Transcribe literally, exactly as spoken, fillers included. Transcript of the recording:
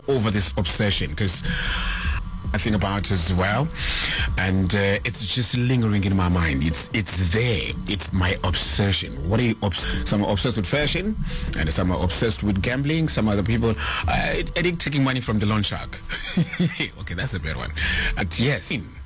over this obsession, because I think about it as well, and uh, it's just lingering in my mind. It's it's there. It's my obsession. What are you obs- Some are obsessed with fashion, and some are obsessed with gambling. Some other people, I, I think taking money from the loan shark. Okay, that's a bad one. And yes,